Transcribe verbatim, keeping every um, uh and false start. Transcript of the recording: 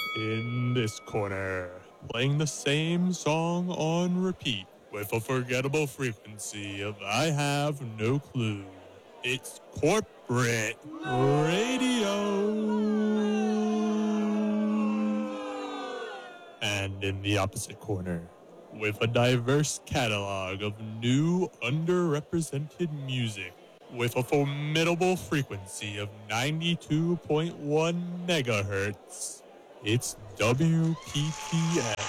In this corner, playing the same song on repeat with a forgettable frequency of I have no clue. It's corporate radio. And in the opposite corner, with a diverse catalog of new underrepresented music, with a formidable frequency of ninety-two point one megahertz, it's W P T F.